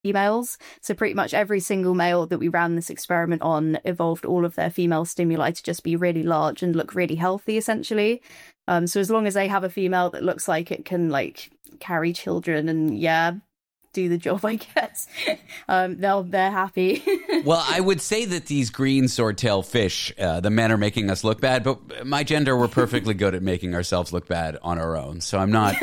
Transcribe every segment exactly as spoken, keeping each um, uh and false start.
females. So pretty much every single male that we ran this experiment on evolved all of their female stimuli to just be really large and look really healthy, essentially. Um, so as long as they have a female that looks like it can like carry children and yeah, do the job, I guess, um, they'll, they're happy. Well, I would say that these green swordtail fish, uh, the men are making us look bad, but my gender, we're perfectly good at making ourselves look bad on our own. So I'm not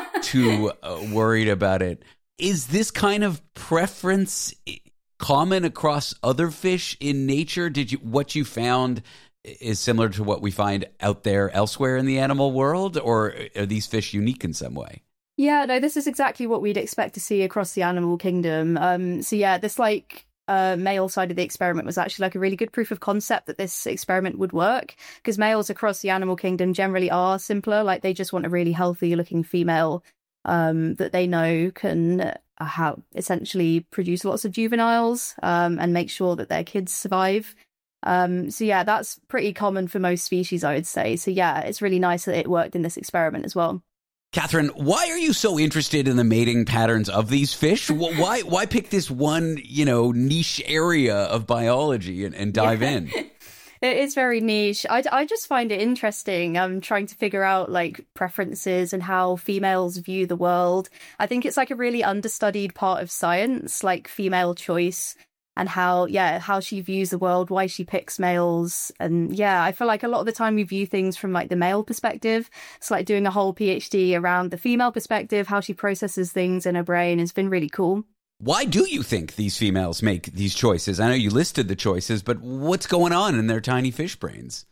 too uh, worried about it. Is this kind of preference common across other fish in nature? Did you, what you found is similar to what we find out there elsewhere in the animal world, or are these fish unique in some way? Yeah, no, this is exactly what we'd expect to see across the animal kingdom. Um, so yeah, this like uh, male side of the experiment was actually like a really good proof of concept that this experiment would work, because males across the animal kingdom generally are simpler. Like they just want a really healthy looking female um, that they know can uh, have essentially produce lots of juveniles um, and make sure that their kids survive. Um, so yeah, that's pretty common for most species, I would say. So yeah, it's really nice that it worked in this experiment as well. Catherine, why are you so interested in the mating patterns of these fish? Why why pick this one, you know, niche area of biology and, and dive yeah. in? It is very niche. I, I just find it interesting. I'm trying to figure out like preferences and how females view the world. I think it's like a really understudied part of science, like female choice. And how, yeah, how she views the world, why she picks males. And yeah, I feel like a lot of the time we view things from like the male perspective. It's like doing a whole PhD around the female perspective, how she processes things in her brain has been really cool. Why do you think these females make these choices? I know you listed the choices, but what's going on in their tiny fish brains?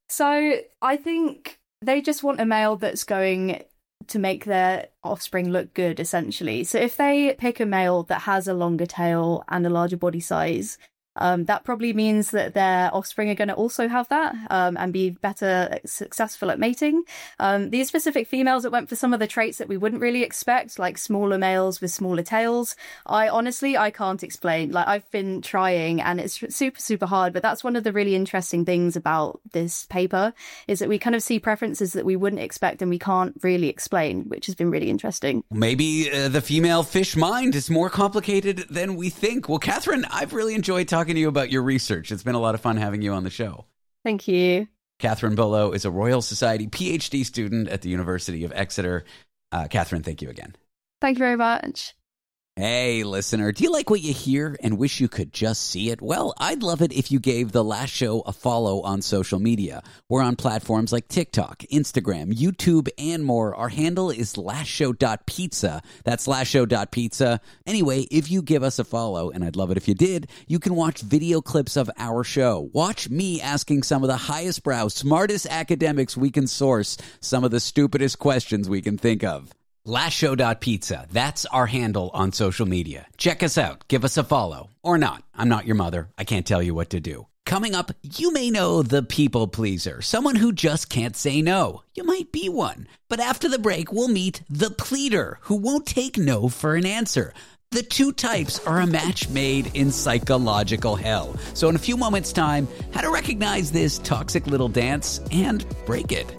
So I think they just want a male that's going to make their offspring look good, essentially. So if they pick a male that has a longer tail and a larger body size, um, that probably means that their offspring are going to also have that um, and be better successful at mating. Um, these specific females that went for some of the traits that we wouldn't really expect, like smaller males with smaller tails, I honestly, I can't explain. Like I've been trying and it's super, super hard, but that's one of the really interesting things about this paper is that we kind of see preferences that we wouldn't expect and we can't really explain, which has been really interesting. Maybe uh, the female fish mind is more complicated than we think. Well, Catherine, I've really enjoyed talking to you about your research. It's been a lot of fun having you on the show. Thank you. Catherine Bolo is a Royal Society PhD student at the University of Exeter. Uh, Catherine, thank you again. Thank you very much. Hey, listener, do you like what you hear and wish you could just see it? Well, I'd love it if you gave The Last Show a follow on social media. We're on platforms like TikTok, Instagram, YouTube, and more. Our handle is last show dot pizza. That's last show dot pizza. Anyway, if you give us a follow, and I'd love it if you did, you can watch video clips of our show. Watch me asking some of the highest brow, smartest academics we can source some of the stupidest questions we can think of. last show dot pizza. That's our handle on social media. Check us out. Give us a follow. Or not. I'm not your mother. I can't tell you what to do. Coming up, you may know the people pleaser, someone who just can't say no. You might be one. But after the break, we'll meet the pleader, who won't take no for an answer. The two types are a match made in psychological hell. So in a few moments' time, how to recognize this toxic little dance and break it.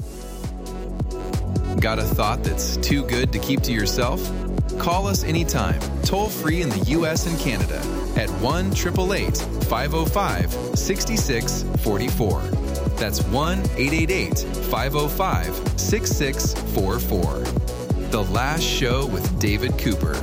Got a thought that's too good to keep to yourself? Call us anytime, toll free in the U S and Canada at one eight eight eight, five oh five, six six four four. That's one eight eight eight, five oh five, six six four four. The Last Show with David Cooper.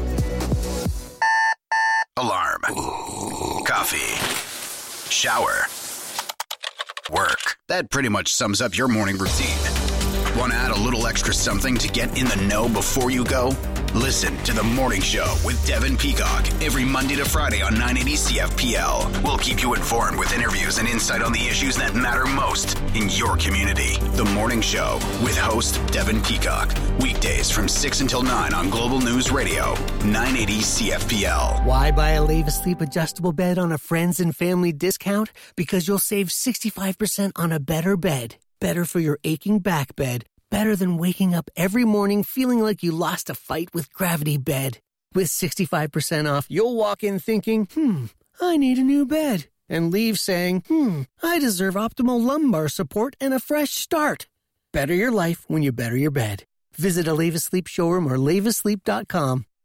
Alarm. Coffee. Shower. Work. That pretty much sums up your morning routine. Want to add a little extra something to get in the know before you go? Listen to The Morning Show with Devin Peacock every Monday to Friday on nine eighty C F P L. We'll keep you informed with interviews and insight on the issues that matter most in your community. The Morning Show with host Devin Peacock. Weekdays from six until nine on Global News Radio, nine eighty C F P L. Why buy a Leva Sleep adjustable bed on a friends and family discount? Because you'll save sixty-five percent on a better bed. Better for your aching back bed. Better than waking up every morning feeling like you lost a fight with Gravity Bed. With sixty-five percent off, you'll walk in thinking, hmm, I need a new bed. And leave saying, hmm, I deserve optimal lumbar support and a fresh start. Better your life when you better your bed. Visit a Leva Sleep showroom or leva sleep dot com.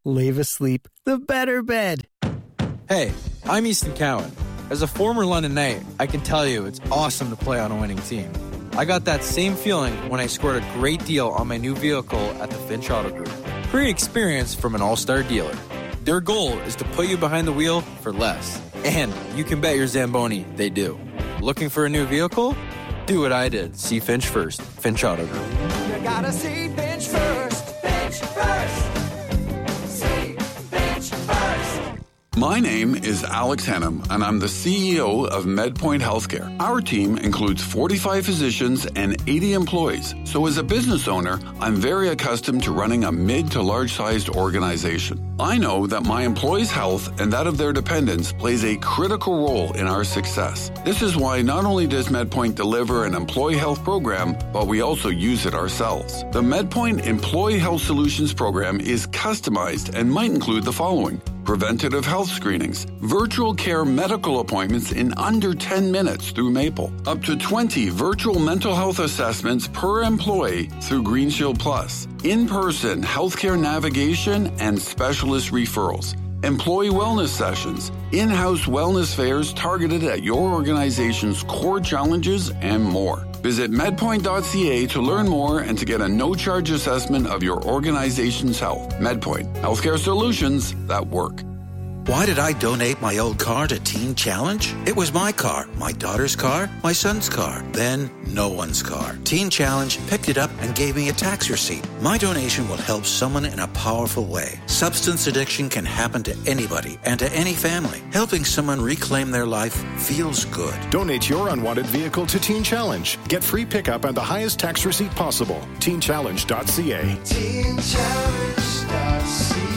Lave asleep, the better bed. Hey, I'm Easton Cowan. As a former London Knight, I can tell you it's awesome to play on a winning team. I got that same feeling when I scored a great deal on my new vehicle at the Finch Auto Group. Great experience from an all-star dealer. Their goal is to put you behind the wheel for less. And you can bet your Zamboni they do. Looking for a new vehicle? Do what I did. See Finch first. Finch Auto Group. You gotta see Finch first. Finch first. See Finch first. My name is Alex Hennum, and I'm the C E O of MedPoint Healthcare. Our team includes forty-five physicians and eighty employees. So as a business owner, I'm very accustomed to running a mid to large-sized organization. I know that my employees' health and that of their dependents plays a critical role in our success. This is why not only does MedPoint deliver an employee health program, but we also use it ourselves. The MedPoint Employee Health Solutions program is customized and might include the following: preventative health screenings, virtual care medical appointments in under ten minutes through Maple, up to twenty virtual mental health assessments per employee through GreenShield Plus, in-person healthcare navigation and specialist referrals, employee wellness sessions, in-house wellness fairs targeted at your organization's core challenges, and more. Visit medpoint dot c a to learn more and to get a no-charge assessment of your organization's health. MedPoint, healthcare solutions that work. Why did I donate my old car to Teen Challenge? It was my car, my daughter's car, my son's car, then no one's car. Teen Challenge picked it up and gave me a tax receipt. My donation will help someone in a powerful way. Substance addiction can happen to anybody and to any family. Helping someone reclaim their life feels good. Donate your unwanted vehicle to Teen Challenge. Get free pickup and the highest tax receipt possible. teen challenge dot c a. teen challenge dot c a.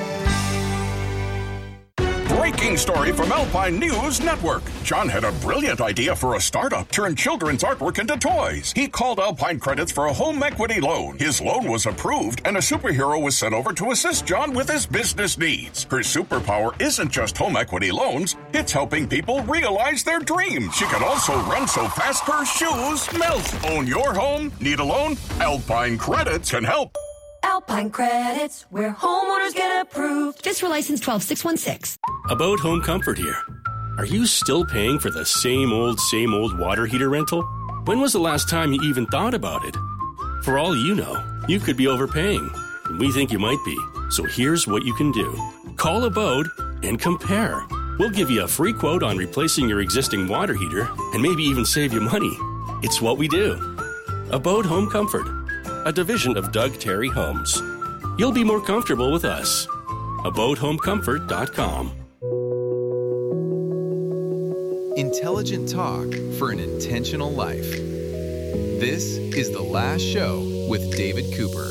Breaking story from Alpine News Network. John had a brilliant idea for a startup, turn children's artwork into toys. He called Alpine Credits for a home equity loan. His loan was approved, and a superhero was sent over to assist John with his business needs. Her superpower isn't just home equity loans, it's helping people realize their dreams. She can also run so fast her shoes melt. Own your home? Need a loan? Alpine Credits can help. Alpine Credits, where homeowners get approved. Just for license twelve six one six. About Home Comfort here. Are you still paying for the same old, same old water heater rental? When was the last time you even thought about it? For all you know, you could be overpaying. We think you might be. So here's what you can do. Call Abode and compare. We'll give you a free quote on replacing your existing water heater and maybe even save you money. It's what we do. Abode Home Comfort, a division of Doug Terry Homes. You'll be more comfortable with us. abode home comfort dot com. Intelligent talk for an intentional life. This is The Last Show with David Cooper.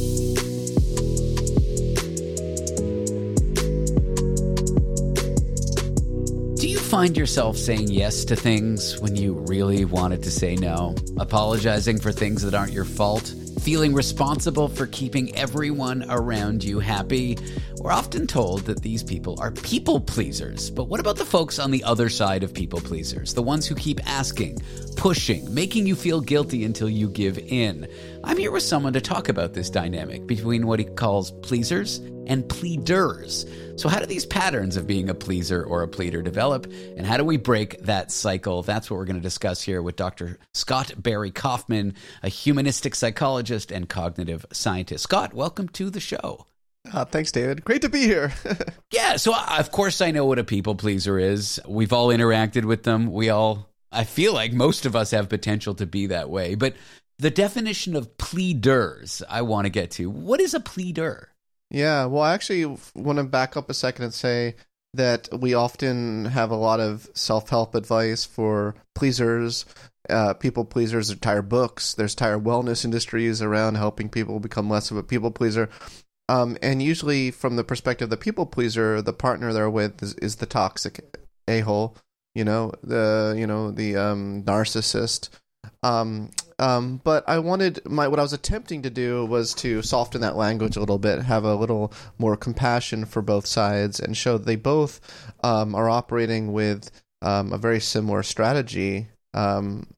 Do you find yourself saying yes to things when you really wanted to say no? Apologizing for things that aren't your fault? Feeling responsible for keeping everyone around you happy? We're often told that these people are people pleasers, but what about the folks on the other side of people pleasers? The ones who keep asking, pushing, making you feel guilty until you give in. I'm here with someone to talk about this dynamic between what he calls pleasers and pleaders. So how do these patterns of being a pleaser or a pleader develop, and how do we break that cycle? That's what we're going to discuss here with Doctor Scott Barry Kaufman, a humanistic psychologist and cognitive scientist. Scott, welcome to the show. Uh, thanks, David. Great to be here. Yeah, so uh, of course I know what a people pleaser is. We've all interacted with them. We all, I feel like most of us have potential to be that way. But the definition of pleaders I want to get to. What is a pleader? Yeah, well, I actually want to back up a second and say that we often have a lot of self-help advice for pleasers, uh, people pleasers. There's entire books. There's entire wellness industries around helping people become less of a people pleaser. Um, and usually from the perspective of the people pleaser, the partner they're with is, is the toxic a-hole, you know, the, you know, the um, narcissist. Um, um, but I wanted, my what I was attempting to do was to soften that language a little bit, have a little more compassion for both sides, and show that they both um, are operating with um, a very similar strategy. Um,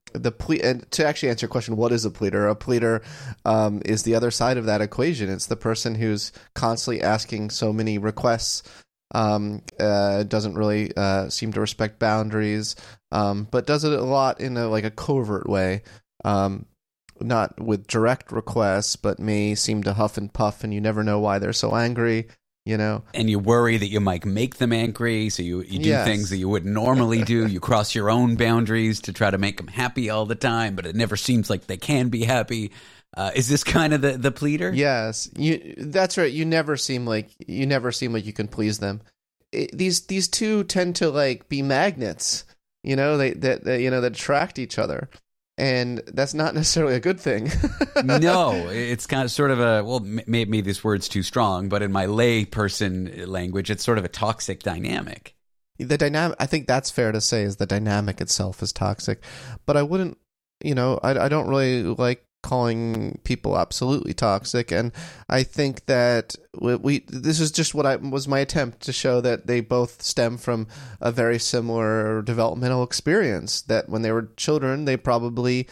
the ple- and to actually answer your question, what is a pleader? A pleader um, is the other side of that equation. It's the person who's constantly asking so many requests, um, uh, doesn't really uh, seem to respect boundaries, um, but does it a lot in a, like a covert way, um, not with direct requests, but may seem to huff and puff, and you never know why they're so angry. You know, and you worry that you might make them angry, so you, you do Yes. things that you wouldn't normally do. You cross your own boundaries to try to make them happy all the time, but it never seems like they can be happy. Uh, is this kind of the, the pleader? Yes, you. That's right. You never seem like you never seem like you can please them. It, these these two tend to like be magnets. You know, they that they, you know that attract each other. And that's not necessarily a good thing. No, it's kind of sort of a, well, m- maybe this word's too strong, but in my lay person language, it's sort of a toxic dynamic. The dynamic, I think that's fair to say, is the dynamic itself is toxic. But I wouldn't, you know, I, I don't really like calling people absolutely toxic. And I think that we, we this is just what I was my attempt to show that they both stem from a very similar developmental experience, that when they were children, they probably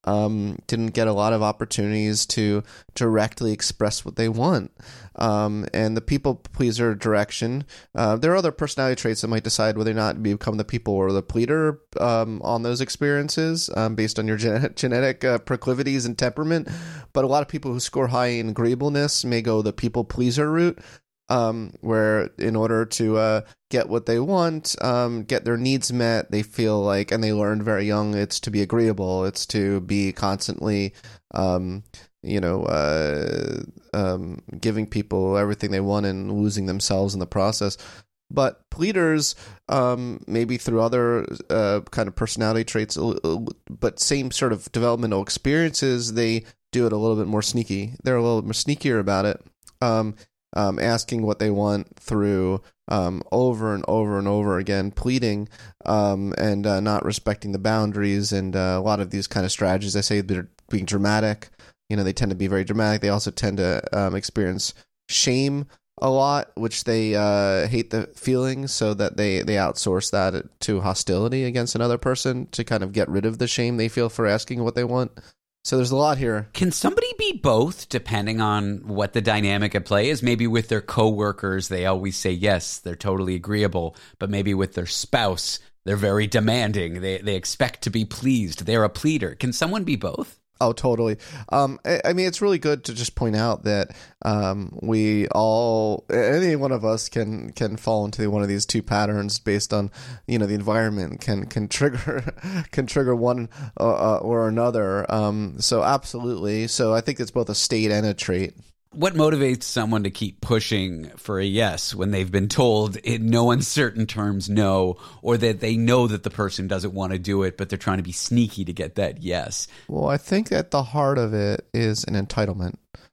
um, didn't get a lot of opportunities to directly express what they want. Um, and the people pleaser direction, uh, there are other personality traits that might decide whether or not to become the people or the pleader um, on those experiences um, based on your gen- genetic uh, proclivities and temperament. But a lot of people who score high in agreeableness may go the people pleaser route, um, where in order to uh, get what they want, um, get their needs met, they feel like, and they learned very young, it's to be agreeable, it's to be constantly, um, you know, uh, um, giving people everything they want and losing themselves in the process. But pleaders, um, maybe through other uh, kind of personality traits, but same sort of developmental experiences, they do it a little bit more sneaky. They're a little bit more sneakier about it. Um, Um, asking what they want through um, over and over and over again, pleading um, and uh, not respecting the boundaries, and uh, a lot of these kind of strategies, I say, they're being dramatic. You know, they tend to be very dramatic. They also tend to um, experience shame a lot, which they uh, hate the feeling, so that they, they outsource that to hostility against another person to kind of get rid of the shame they feel for asking what they want. So there's a lot here. Can somebody be both, depending on what the dynamic at play is? Maybe with their coworkers, they always say yes, they're totally agreeable. But maybe with their spouse, they're very demanding. They they expect to be pleased. They're a pleader. Can someone be both? Oh, totally. Um, I, I mean, it's really good to just point out that um, we all, any one of us can can fall into one of these two patterns based on, you know, the environment can can trigger can trigger one uh, or another. Um, so absolutely. So I think it's both a state and a trait. What motivates someone to keep pushing for a yes when they've been told in no uncertain terms no, or that they know that the person doesn't want to do it, but they're trying to be sneaky to get that yes? Well, I think at the heart of it is an entitlement.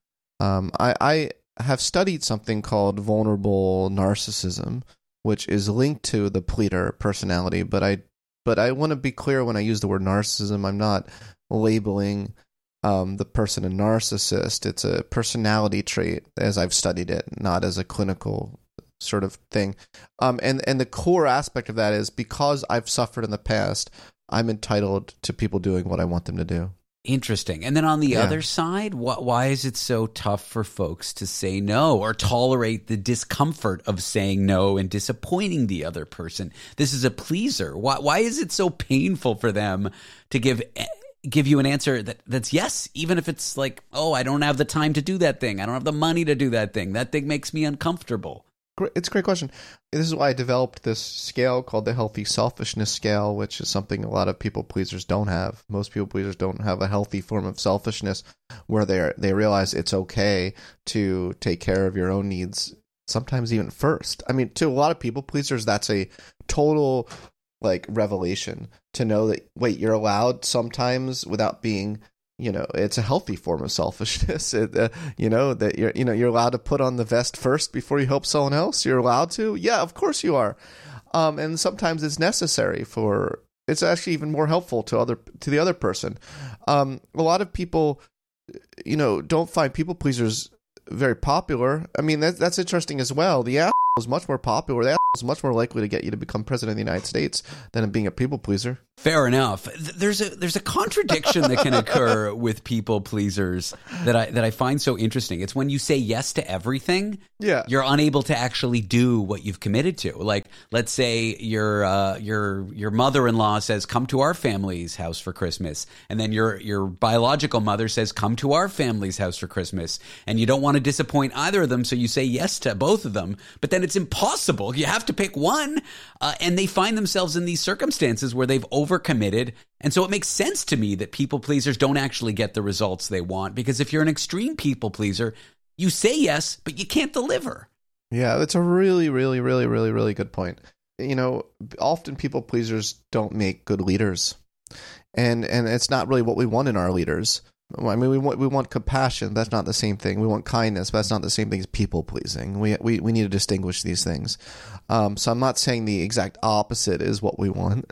Um, I, I have studied something called vulnerable narcissism, which is linked to the pleader personality, but I but I want to be clear when I use the word narcissism, I'm not labeling Um, the person a narcissist. It's a personality trait as I've studied it, not as a clinical sort of thing. Um, and, and the core aspect of that is because I've suffered in the past, I'm entitled to people doing what I want them to do. Interesting. And then on the Yeah. other side, wh- why is it so tough for folks to say no or tolerate the discomfort of saying no and disappointing the other person? This is a pleaser. Why, why is it so painful for them to give give you an answer that, that's yes, even if it's like, oh, I don't have the time to do that thing. I don't have the money to do that thing. That thing makes me uncomfortable. It's a great question. This is why I developed this scale called the healthy selfishness scale, which is something a lot of people pleasers don't have. Most people pleasers don't have a healthy form of selfishness where they they realize it's okay to take care of your own needs, sometimes even first. I mean, to a lot of people pleasers, that's a total like revelation to know that, wait, you're allowed sometimes without being, you know, it's a healthy form of selfishness. It, uh, you know, that you're, you know, you're allowed to put on the vest first before you help someone else. You're allowed to. Yeah, of course you are. Um, and sometimes it's necessary for, it's actually even more helpful to other, to the other person. Um, a lot of people, you know, don't find people pleasers very popular. I mean, that, that's interesting as well. The asshole is much more popular. The asshole is much more likely to get you to become president of the United States than being a people pleaser. Fair enough. There's a there's a contradiction that can occur with people pleasers that I that I find so interesting. It's when you say yes to everything, yeah, you're unable to actually do what you've committed to. Like, let's say your uh, your your mother-in-law says, "Come to our family's house for Christmas," and then your your biological mother says, "Come to our family's house for Christmas," and you don't want to disappoint either of them, so you say yes to both of them. But then it's impossible. You have to pick one, uh, and they find themselves in these circumstances where they've overcommitted. And so it makes sense to me that people pleasers don't actually get the results they want, because if you're an extreme people pleaser, you say yes, but you can't deliver. Yeah, that's a really, really, really, really, really good point. You know, often people pleasers don't make good leaders, and and it's not really what we want in our leaders. I mean, we want we want compassion. That's not the same thing. We want kindness, but that's not the same thing as people pleasing. We we we need to distinguish these things. Um, so I'm not saying the exact opposite is what we want,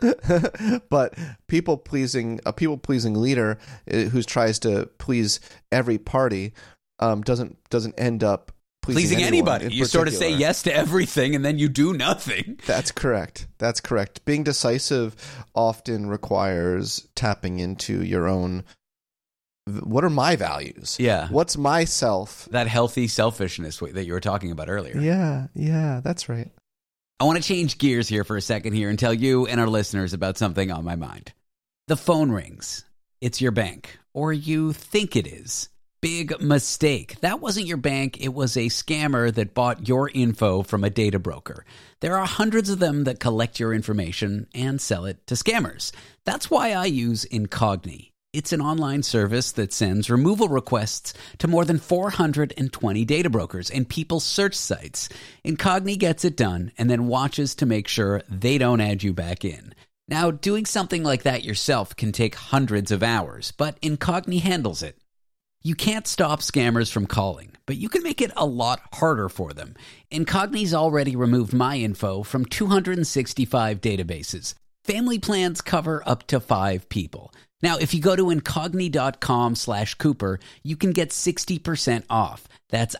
but people pleasing a people pleasing leader who tries to please every party um, doesn't doesn't end up pleasing, pleasing anybody. You sort of say yes to everything, and then you do nothing. That's correct. That's correct. Being decisive often requires tapping into your own. What are my values? Yeah. What's my self? That healthy selfishness that you were talking about earlier. Yeah, yeah, that's right. I want to change gears here for a second here and tell you and our listeners about something on my mind. The phone rings. It's your bank, or you think it is. Big mistake. That wasn't your bank. It was a scammer that bought your info from a data broker. There are hundreds of them that collect your information and sell it to scammers. That's why I use Incogni. It's an online service that sends removal requests to more than four hundred twenty data brokers and people's search sites. Incogni gets it done and then watches to make sure they don't add you back in. Now, doing something like that yourself can take hundreds of hours, but Incogni handles it. You can't stop scammers from calling, but you can make it a lot harder for them. Incogni's already removed my info from two hundred sixty-five databases. Family plans cover up to five people. Now, if you go to Incogni.com slash Cooper, you can get sixty percent off. That's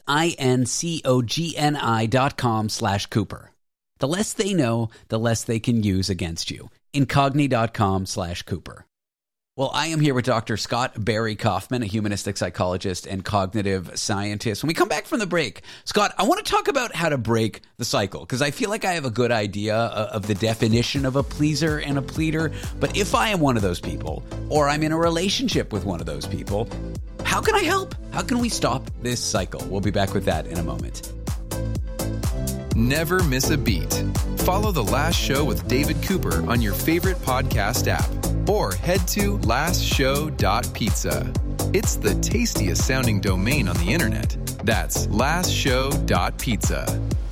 I-N-C-O-G-N-I dot com slash Cooper. The less they know, the less they can use against you. Incogni.com slash Cooper. Well, I am here with Doctor Scott Barry Kaufman, a humanistic psychologist and cognitive scientist. When we come back from the break, Scott, I want to talk about how to break the cycle, because I feel like I have a good idea of the definition of a pleaser and a pleader. But if I am one of those people, or I'm in a relationship with one of those people, how can I help? How can we stop this cycle? We'll be back with that in a moment. Never miss a beat. Follow The Last Show with David Cooper on your favorite podcast app, or head to last show dot pizza. It's the tastiest sounding domain on the internet. That's last show dot pizza.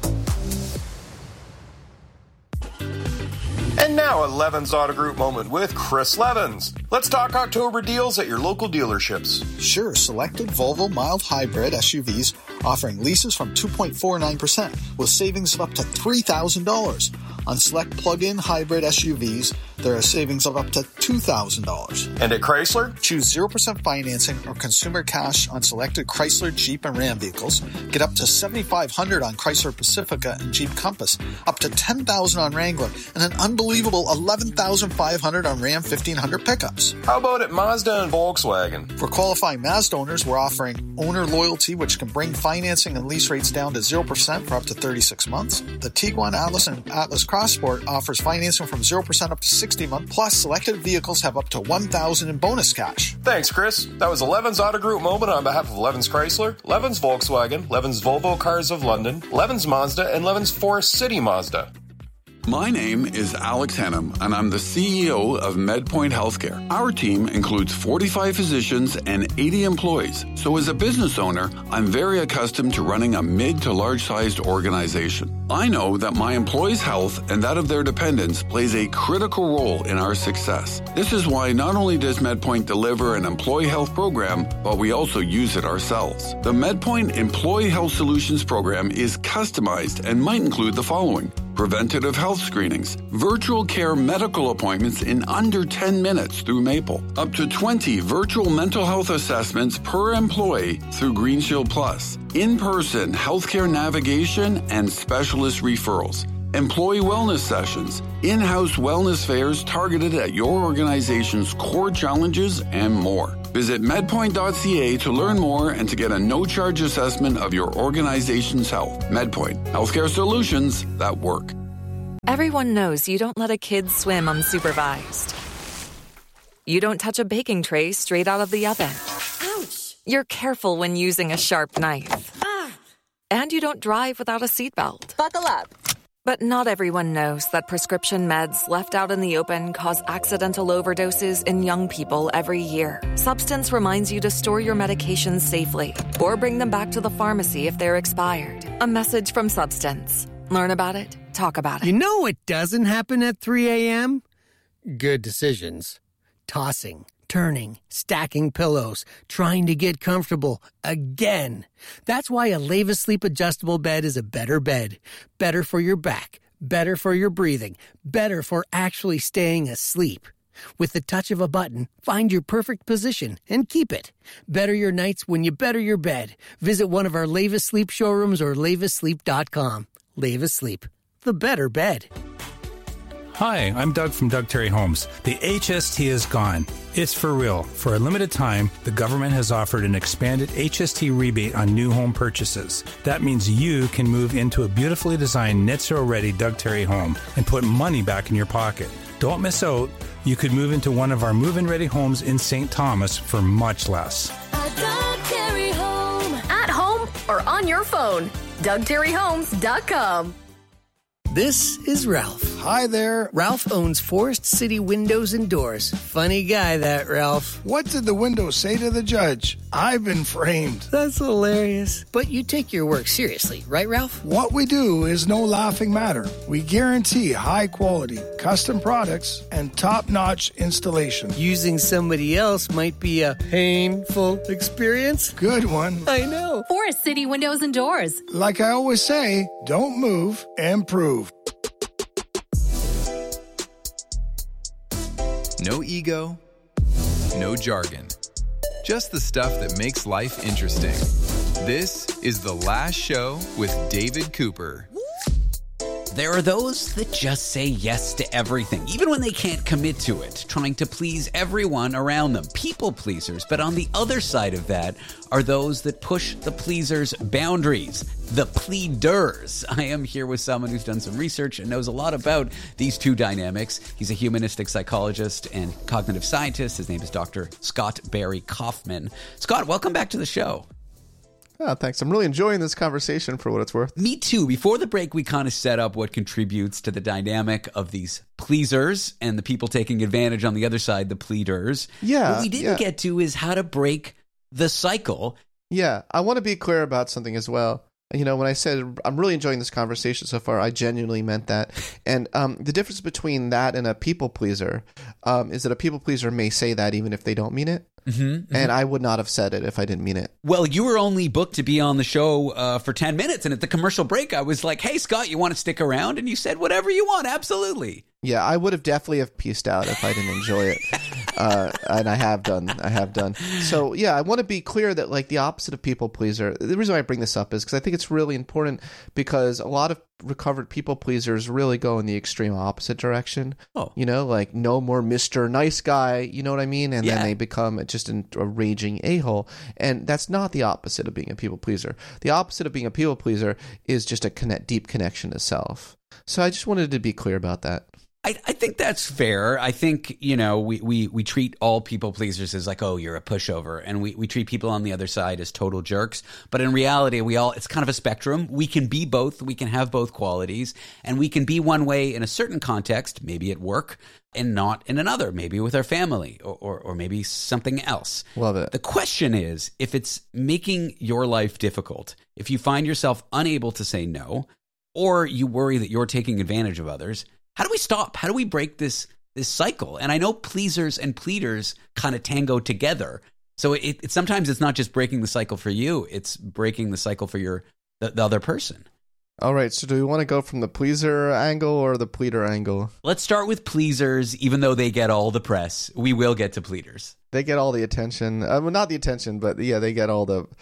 And now a Levens Auto Group moment with Chris Levens. Let's talk October deals at your local dealerships. Sure, selected Volvo mild hybrid S U Vs offering leases from two point four nine percent with savings of up to three thousand dollars. On select plug-in hybrid S U Vs, there are savings of up to two thousand dollars. And at Chrysler? Choose zero percent financing or consumer cash on selected Chrysler, Jeep, and Ram vehicles. Get up to seven thousand five hundred dollars on Chrysler Pacifica and Jeep Compass, up to ten thousand dollars on Wrangler, and an unbelievable eleven thousand five hundred dollars on Ram fifteen hundred pickups. How about at Mazda and Volkswagen? For qualifying Mazda owners, we're offering owner loyalty, which can bring financing and lease rates down to zero percent for up to thirty-six months. The Tiguan, Atlas, and Atlas Cross Sport offers financing from zero percent up to sixty months, plus selected vehicles have up to one thousand dollars in bonus cash. Thanks, Chris. That was a Levens Auto Group moment on behalf of Levens Chrysler, Levens Volkswagen, Levens Volvo Cars of London, Levens Mazda, and Levens Forest City Mazda. My name is Alex Hennum, and I'm the C E O of MedPoint Healthcare. Our team includes forty-five physicians and eighty employees. So as a business owner, I'm very accustomed to running a mid to large-sized organization. I know that my employees' health and that of their dependents plays a critical role in our success. This is why not only does MedPoint deliver an employee health program, but we also use it ourselves. The MedPoint Employee Health Solutions program is customized and might include the following: preventative health screenings, virtual care medical appointments in under ten minutes through Maple, up to twenty virtual mental health assessments per employee through GreenShield Plus, in-person healthcare navigation and specialist referrals, employee wellness sessions, in-house wellness fairs targeted at your organization's core challenges, and more. Visit medpoint dot c a to learn more and to get a no-charge assessment of your organization's health. MedPoint, healthcare solutions that work. Everyone knows you don't let a kid swim unsupervised. You don't touch a baking tray straight out of the oven. Ouch! You're careful when using a sharp knife. Ah. And you don't drive without a seatbelt. Buckle up. But not everyone knows that prescription meds left out in the open cause accidental overdoses in young people every year. Substance reminds you to store your medications safely or bring them back to the pharmacy if they're expired. A message from Substance. Learn about it. Talk about it. You know what doesn't happen at three a.m.? Good decisions. Tossing, turning, stacking pillows, trying to get comfortable again. That's why a Leva Sleep adjustable bed is a better bed. Better for your back, better for your breathing, better for actually staying asleep. With the touch of a button, find your perfect position and keep it. Better your nights when you better your bed. Visit one of our Leva Sleep showrooms or leva sleep dot com. Leva Sleep, the better bed. Hi, I'm Doug from Doug Terry Homes. The H S T is gone. It's for real. For a limited time, the government has offered an expanded H S T rebate on new home purchases. That means you can move into a beautifully designed net zero ready Doug Terry home and put money back in your pocket. Don't miss out. You could move into one of our move-in ready homes in Saint Thomas for much less. A Doug Terry home. At home or on your phone. Doug Terry Homes dot com. This is Ralph. Hi there. Ralph owns Forest City Windows and Doors. Funny guy, that Ralph. What did the window say to the judge? I've been framed. That's hilarious. But you take your work seriously, right, Ralph? What we do is no laughing matter. We guarantee high quality, custom products, and top-notch installation. Using somebody else might be a painful experience. Good one. I know. Forest City Windows and Doors. Like I always say, don't move, improve. No ego, no jargon. Just the stuff that makes life interesting. This is The Last Show with David Cooper. There are those that just say yes to everything, even when they can't commit to it, trying to please everyone around them, people pleasers. But on the other side of that are those that push the pleasers' boundaries, the pleaders. I am here with someone who's done some research and knows a lot about these two dynamics. He's a humanistic psychologist and cognitive scientist. His name is Doctor Scott Barry Kaufman. Scott, welcome back to the show. Oh, thanks. I'm really enjoying this conversation for what it's worth. Me too. Before the break, we kind of set up what contributes to the dynamic of these pleasers and the people taking advantage on the other side, the pleaders. Yeah. What we didn't yeah. get to is how to break the cycle. Yeah. I want to be clear about something as well. You know, when I said I'm really enjoying this conversation so far, I genuinely meant that. And um, the difference between that and a people pleaser um, is that a people pleaser may say that even if they don't mean it. Mm-hmm, mm-hmm. And I would not have said it if I didn't mean it. Well, you were only booked to be on the show uh, for ten minutes. And at the commercial break, I was like, hey, Scott, you want to stick around? And you said, whatever you want. Absolutely. Yeah, I would have definitely have pieced out if I didn't enjoy it. Uh, and I have done. I have done. So, yeah, I want to be clear that, like, the opposite of people pleaser, the reason why I bring this up is because I think it's really important because a lot of recovered people pleasers really go in the extreme opposite direction. Oh. You know, like, no more Mister Nice Guy, you know what I mean? And yeah. then they become just an, a raging a-hole. And that's not the opposite of being a people pleaser. The opposite of being a people pleaser is just a connect, deep connection to self. So I just wanted to be clear about that. I, I think that's fair. I think, you know, we, we, we treat all people pleasers as like, oh, you're a pushover. And we, we treat people on the other side as total jerks. But in reality, we all, it's kind of a spectrum. We can be both. We can have both qualities. And we can be one way in a certain context, maybe at work, and not in another, maybe with our family or, or, or maybe something else. Love it. The question is, if it's making your life difficult, if you find yourself unable to say no, or you worry that you're taking advantage of others, how do we stop? How do we break this this cycle? And I know pleasers and pleaders kind of tango together. So it, it sometimes it's not just breaking the cycle for you; it's breaking the cycle for your the, the other person. All right. So do we want to go from the pleaser angle or the pleader angle? Let's start with pleasers, even though they get all the press. We will get to pleaders. They get all the attention. Uh, well, not the attention, but yeah, they get all the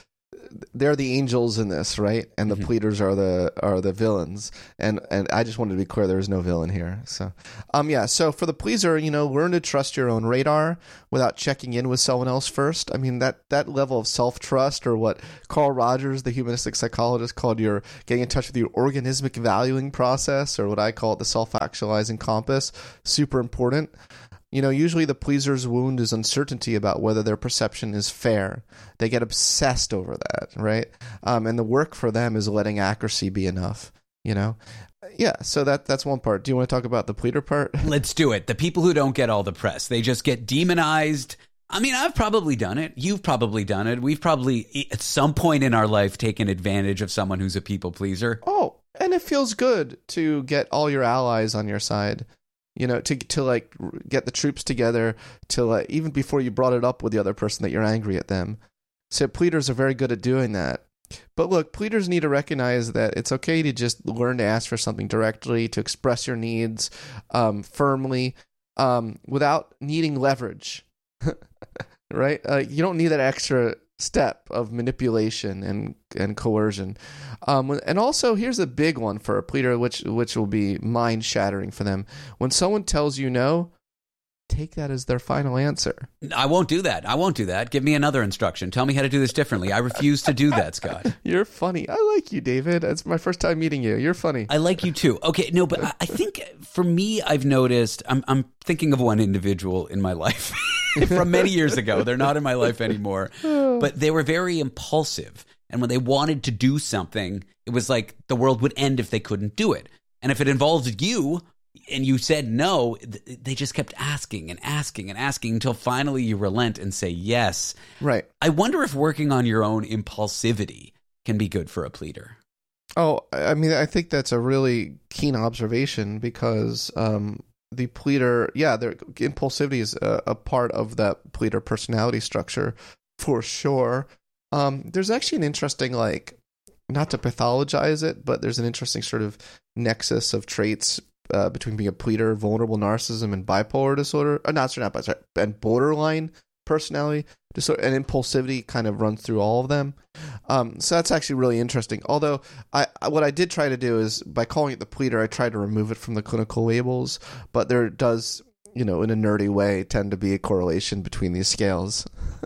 they're the angels in this, right? And the Mm-hmm. pleaders are the are the villains. And and I just wanted to be clear, there is no villain here. So, um, yeah. So for the pleaser, you know, learn to trust your own radar without checking in with someone else first. I mean, that that level of self trust, or what Carl Rogers, the humanistic psychologist, called your getting in touch with your organismic valuing process, or what I call it the self actualizing compass, super important. You know, usually the pleaser's wound is uncertainty about whether their perception is fair. They get obsessed over that, right? Um, and the work for them is letting accuracy be enough, you know? Yeah, so that that's one part. Do you want to talk about the pleader part? Let's do it. The people who don't get all the press, they just get demonized. I mean, I've probably done it. You've probably done it. We've probably, at some point in our life, taken advantage of someone who's a people pleaser. Oh, and it feels good to get all your allies on your side. You know, to to like get the troops together, to like, even before you brought it up with the other person that you're angry at them. So pleaders are very good at doing that. But look, pleaders need to recognize that it's okay to just learn to ask for something directly, to express your needs um, firmly, um, without needing leverage. Right? Uh, you don't need that extra step of manipulation and and coercion. Um, and also, here's a big one for a pleader, which which will be mind shattering for them. When someone tells you no, take that as their final answer. I won't do that. I won't do that. Give me another instruction. Tell me how to do this differently. I refuse to do that, Scott. You're funny. I like you, David. It's my first time meeting you. You're funny. I like you too. Okay, no, but I, I think for me, I've noticed, I'm, I'm thinking of one individual in my life from many years ago. They're not in my life anymore, but they were very impulsive. And when they wanted to do something, it was like the world would end if they couldn't do it. And if it involved you, and you said no, they just kept asking and asking and asking until finally you relent and say yes. Right. I wonder if working on your own impulsivity can be good for a pleader. Oh, I mean, I think that's a really keen observation, because um, the pleader, yeah, their impulsivity is a, a part of that pleader personality structure for sure. Um, there's actually an interesting, like, not to pathologize it, but there's an interesting sort of nexus of traits Uh, between being a pleader, vulnerable narcissism, and bipolar disorder. Uh, not sorry, not bipolar, and borderline personality disorder, and impulsivity kind of runs through all of them. Um, so that's actually really interesting. Although, I what I did try to do is, by calling it the pleader, I tried to remove it from the clinical labels. But there does, you know, in a nerdy way, tend to be a correlation between these scales.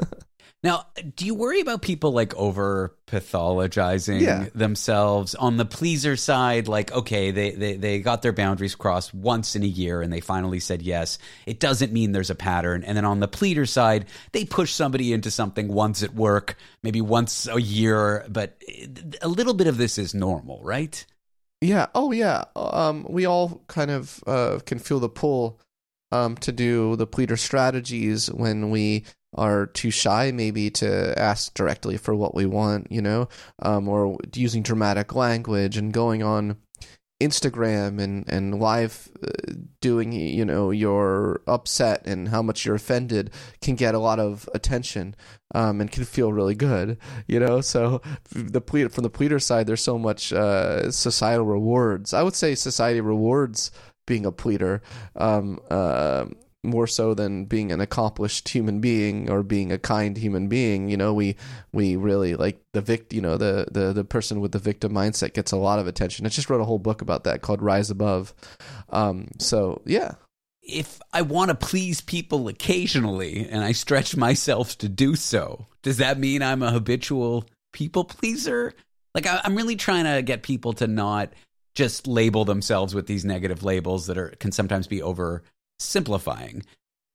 Now, do you worry about people like over pathologizing Yeah. themselves on the pleaser side? Like, okay, they, they, they got their boundaries crossed once in a year and they finally said yes. It doesn't mean there's a pattern. And then on the pleader side, they push somebody into something once at work, maybe once a year, but a little bit of this is normal, right? Yeah. Oh, yeah. Um, we all kind of uh, can feel the pull um, to do the pleader strategies when we are too shy maybe to ask directly for what we want, you know, um, or using dramatic language and going on Instagram and, and live uh, doing, you know, you're upset and how much you're offended can get a lot of attention um, and can feel really good, you know. So the pleader, from the pleader side, there's so much uh, societal rewards. I would say society rewards being a pleader um, uh, more so than being an accomplished human being or being a kind human being. You know, we we really like the vict, you know, the, the, the person with the victim mindset gets a lot of attention. I just wrote a whole book about that called Rise Above. Um, so, yeah. If I want to please people occasionally and I stretch myself to do so, does that mean I'm a habitual people pleaser? Like, I, I'm really trying to get people to not just label themselves with these negative labels that are can sometimes be over simplifying.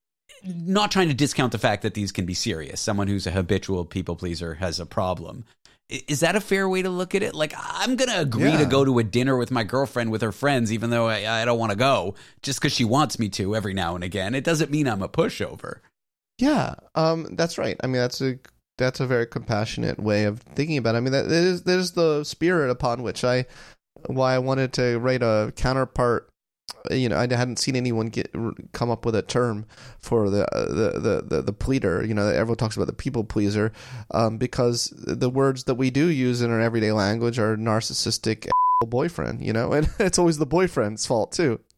Not trying to discount the fact that these can be serious. Someone who's a habitual people pleaser has a problem. Is that a fair way to look at it? Like, I'm going to agree Yeah. to go to a dinner with my girlfriend with her friends, even though I, I don't want to go, just because she wants me to every now and again. It doesn't mean I'm a pushover. Yeah, um, that's right. I mean, that's a that's a very compassionate way of thinking about it. I mean, that is that is the spirit upon which I why I wanted to write a counterpart. You know, I hadn't seen anyone get come up with a term for the the the the, the pleader. You know, everyone talks about the people pleaser um, because the words that we do use in our everyday language are narcissistic boyfriend. You know, and it's always the boyfriend's fault too.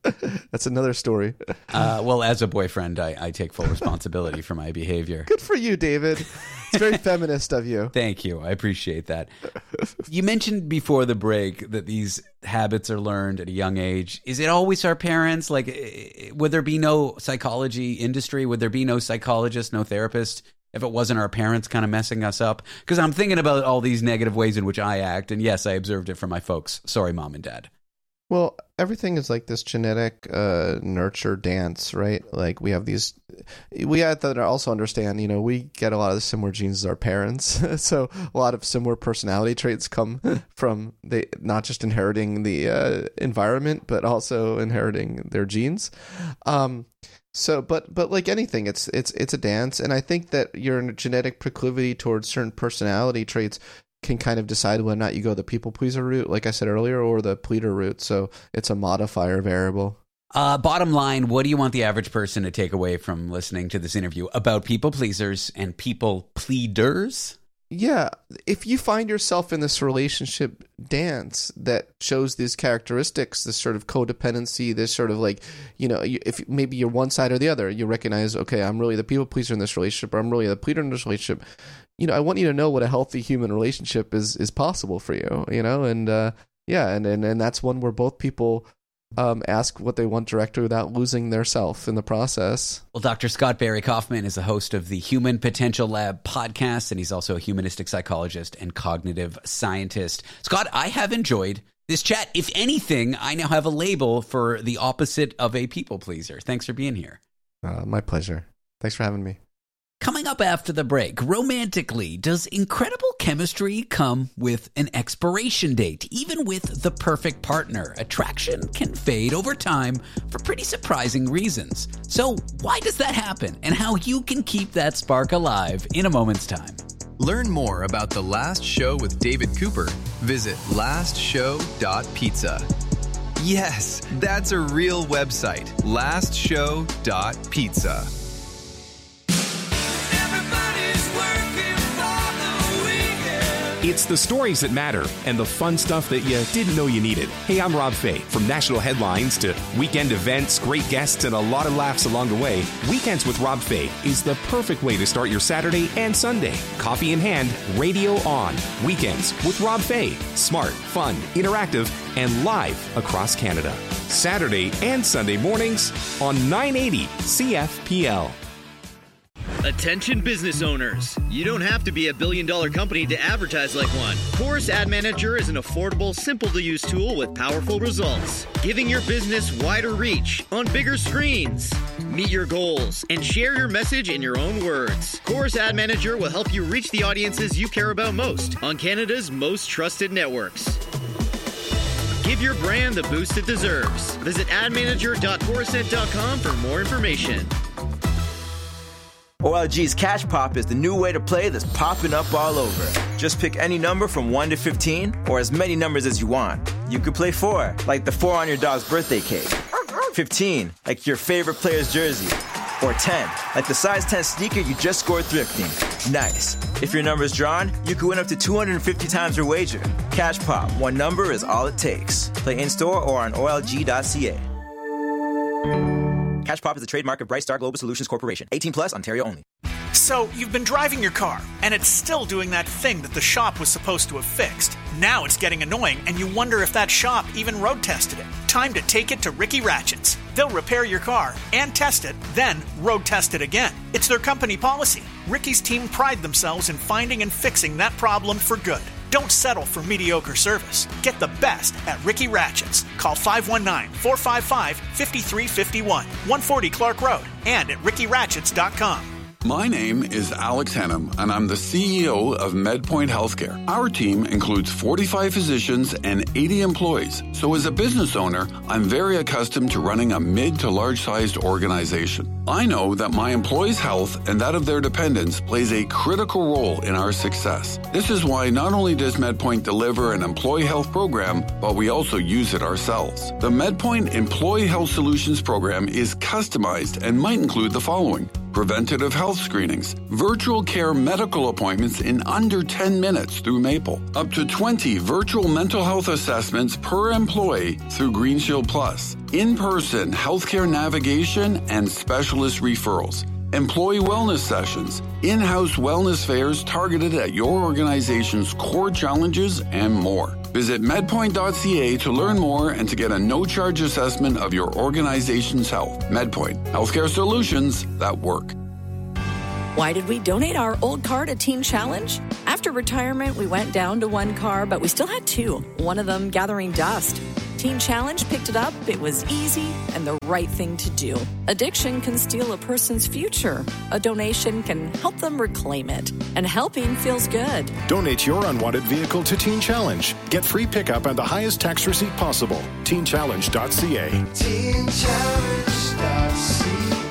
That's another story. Uh, well, as a boyfriend, I, I take full responsibility for my behavior. Good for you, David. It's very feminist of you. Thank you. I appreciate that. You mentioned before the break that these habits are learned at a young age. Is it always our parents? Like, would there be no psychology industry? Would there be no psychologist, no therapist if it wasn't our parents kind of messing us up? Because I'm thinking about all these negative ways in which I act. And yes, I observed it from my folks. Sorry, mom and dad. Well, everything is like this genetic uh, nurture dance, right? Like we have these, we have to also understand, you know, we get a lot of the similar genes as our parents. So a lot of similar personality traits come from they not just inheriting the uh, environment, but also inheriting their genes. Um, so, but but like anything, it's it's it's a dance, and I think that your genetic proclivity towards certain personality traits can kind of decide whether or not you go the people pleaser route, like I said earlier, or the pleader route. So it's a modifier variable. Uh, bottom line, what do you want the average person to take away from listening to this interview about people pleasers and people pleaders? Yeah, if you find yourself in this relationship dance that shows these characteristics, this sort of codependency, this sort of like, you know, if maybe you're one side or the other, you recognize, okay, I'm really the people pleaser in this relationship, or I'm really the pleader in this relationship. You know, I want you to know what a healthy human relationship is is possible for you, you know, and uh, yeah, and, and, and that's one where both people um, ask what they want directly without losing their self in the process. Well, Doctor Scott Barry Kaufman is the host of the Human Potential Lab podcast, and he's also a humanistic psychologist and cognitive scientist. Scott, I have enjoyed this chat. If anything, I now have a label for the opposite of a people pleaser. Thanks for being here. Uh, my pleasure. Thanks for having me. Coming up after the break, romantically, does incredible chemistry come with an expiration date? Even with the perfect partner, attraction can fade over time for pretty surprising reasons. So why does that happen, and how you can keep that spark alive in a moment's time? Learn more about The Last Show with David Cooper. Visit last show dot pizza. Yes, that's a real website, last show dot pizza. It's the stories that matter and the fun stuff that you didn't know you needed. Hey, I'm Rob Fay. From national headlines to weekend events, great guests, and a lot of laughs along the way, Weekends with Rob Fay is the perfect way to start your Saturday and Sunday. Coffee in hand, radio on. Weekends with Rob Fay. Smart, fun, interactive, and live across Canada. Saturday and Sunday mornings on nine eighty C F P L. Attention business owners. You don't have to be a billion dollar company to advertise like one. Chorus Ad Manager is an affordable, simple to use tool with powerful results, giving your business wider reach on bigger screens. Meet your goals and share your message in your own words. Chorus Ad Manager will help you reach the audiences you care about most on Canada's most trusted networks. Give your brand the boost it deserves. Visit ad manager dot chorused dot com for more information. O L G's Cash Pop is the new way to play that's popping up all over. Just pick any number from one to fifteen, or as many numbers as you want. You could play four, like the four on your dog's birthday cake. fifteen, like your favorite player's jersey. Or ten, like the size ten sneaker you just scored thrifting. Nice. If your number's drawn, you could win up to two hundred fifty times your wager. Cash Pop, one number is all it takes. Play in-store or on O L G dot C A. Cash Pop is the trademark of Bright Star Global Solutions Corporation. eighteen plus, Ontario only. So, you've been driving your car, and it's still doing that thing that the shop was supposed to have fixed. Now it's getting annoying, and you wonder if that shop even road tested it. Time to take it to Ricky Ratchets. They'll repair your car and test it, then road test it again. It's their company policy. Ricky's team pride themselves in finding and fixing that problem for good. Don't settle for mediocre service. Get the best at Ricky Ratchets. Call five one nine, four five five, five three five one, one forty Clark Road, and at ricky ratchets dot com. My name is Alex Henham, and I'm the C E O of MedPoint Healthcare. Our team includes forty-five physicians and eighty employees. So as a business owner, I'm very accustomed to running a mid to large-sized organization. I know that my employees' health and that of their dependents plays a critical role in our success. This is why not only does MedPoint deliver an employee health program, but we also use it ourselves. The MedPoint Employee Health Solutions program is customized and might include the following: preventative health screenings, virtual care medical appointments in under ten minutes through Maple, up to twenty virtual mental health assessments per employee through Green Shield Plus, in-person healthcare navigation and specialist referrals, employee wellness sessions, in-house wellness fairs targeted at your organization's core challenges, and more. Visit medpoint dot c a to learn more and to get a no-charge assessment of your organization's health. MedPoint, healthcare solutions that work. Why did we donate our old car to Teen Challenge? After retirement, we went down to one car, but we still had two, one of them gathering dust. Teen Challenge picked it up. It was easy and the right thing to do. Addiction can steal a person's future. A donation can help them reclaim it. And helping feels good. Donate your unwanted vehicle to Teen Challenge. Get free pickup and the highest tax receipt possible. teen challenge dot c a. teen challenge dot c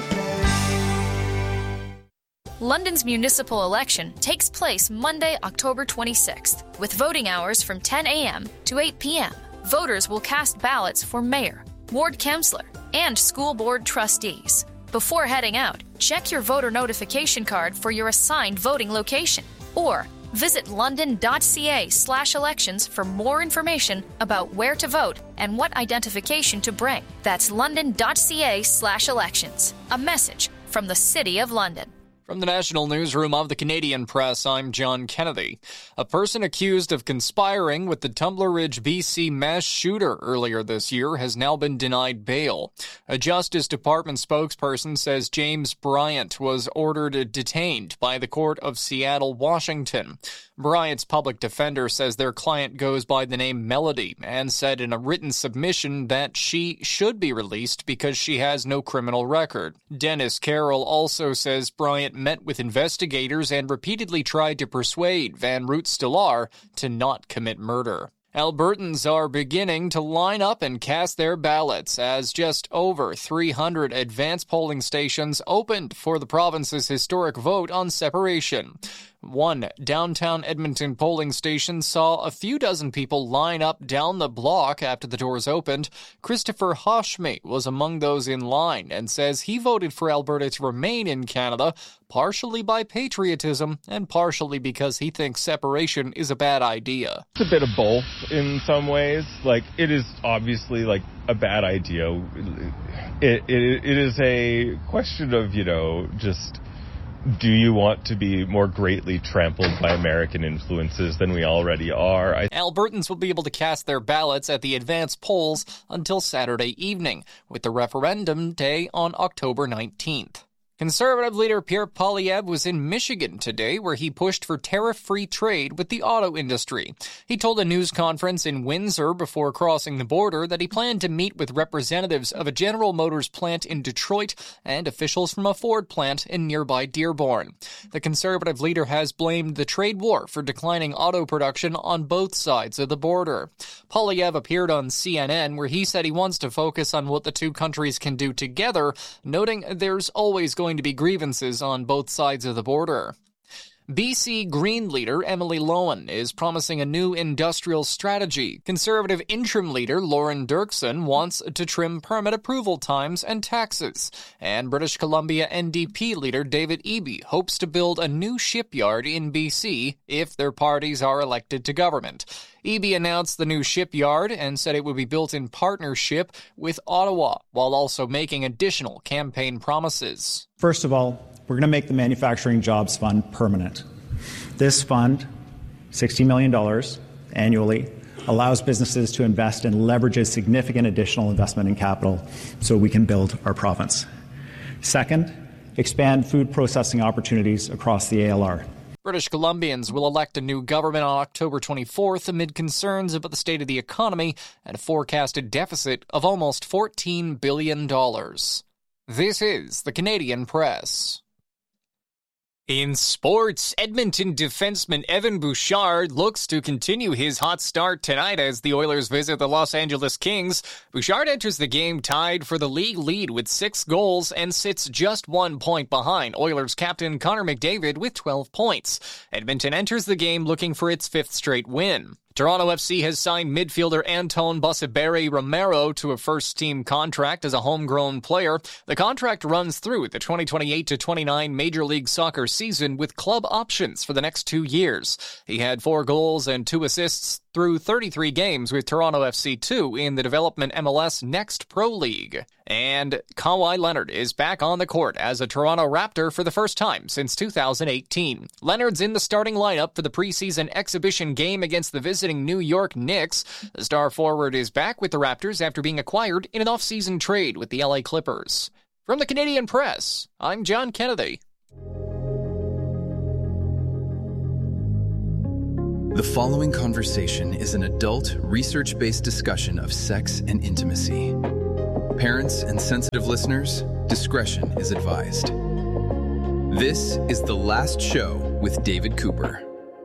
a. London's municipal election takes place Monday, October twenty-sixth, with voting hours from ten a.m. to eight p.m. Voters will cast ballots for mayor, ward councillor, and school board trustees. Before heading out, check your voter notification card for your assigned voting location, or visit london dot c a slash elections for more information about where to vote and what identification to bring. That's london dot c a slash elections. A message from the City of London. From the National Newsroom of the Canadian Press, I'm John Kennedy. A person accused of conspiring with the Tumbler Ridge, B C mass shooter earlier this year has now been denied bail. A Justice Department spokesperson says James Bryant was ordered detained by the Court of Seattle, Washington. Bryant's public defender says their client goes by the name Melody and said in a written submission that she should be released because she has no criminal record. Dennis Carroll also says Bryant met with investigators and repeatedly tried to persuade Van Root-Stellar to not commit murder. Albertans are beginning to line up and cast their ballots as just over three hundred advance polling stations opened for the province's historic vote on separation. One downtown Edmonton polling station saw a few dozen people line up down the block after the doors opened. Christopher Hoshme was among those in line and says he voted for Alberta to remain in Canada, partially by patriotism and partially because he thinks separation is a bad idea. It's a bit of both in some ways. Like, it is obviously like a bad idea. It, it, it is a question of, you know, just... do you want to be more greatly trampled by American influences than we already are? I- Albertans will be able to cast their ballots at the advance polls until Saturday evening, with the referendum day on October nineteenth. Conservative leader Pierre Poilievre was in Michigan today, where he pushed for tariff-free trade with the auto industry. He told a news conference in Windsor before crossing the border that he planned to meet with representatives of a General Motors plant in Detroit and officials from a Ford plant in nearby Dearborn. The conservative leader has blamed the trade war for declining auto production on both sides of the border. Poilievre appeared on C N N, where he said he wants to focus on what the two countries can do together, noting there's always going to be grievances on both sides of the border. B C Green leader Emily Lowen is promising a new industrial strategy. Conservative interim leader Lauren Dirksen wants to trim permit approval times and taxes. And British Columbia N D P leader David Eby hopes to build a new shipyard in B C if their parties are elected to government. Eby announced the new shipyard and said it would be built in partnership with Ottawa, while also making additional campaign promises. First of all, we're going to make the Manufacturing Jobs Fund permanent. This fund, sixty million dollars annually, allows businesses to invest and leverages significant additional investment in capital so we can build our province. Second, expand food processing opportunities across the A L R. British Columbians will elect a new government on October twenty-fourth amid concerns about the state of the economy and a forecasted deficit of almost fourteen billion dollars. This is the Canadian Press. In sports, Edmonton defenseman Evan Bouchard looks to continue his hot start tonight as the Oilers visit the Los Angeles Kings. Bouchard enters the game tied for the league lead with six goals and sits just one point behind Oilers captain Connor McDavid with twelve points. Edmonton enters the game looking for its fifth straight win. Toronto F C has signed midfielder Anton Bosiberi Romero to a first-team contract as a homegrown player. The contract runs through the twenty twenty-eight to twenty-nine Major League Soccer season with club options for the next two years. He had four goals and two assists through thirty-three games with Toronto F C two in the development M L S Next Pro League. And Kawhi Leonard is back on the court as a Toronto Raptor for the first time since two thousand eighteen. Leonard's in the starting lineup for the preseason exhibition game against the visiting New York Knicks. The star forward is back with the Raptors after being acquired in an off-season trade with the L A Clippers. From the Canadian Press, I'm John Kennedy. The following conversation is an adult, research-based discussion of sex and intimacy. Parents and sensitive listeners, discretion is advised. This is The Last Show with David Cooper.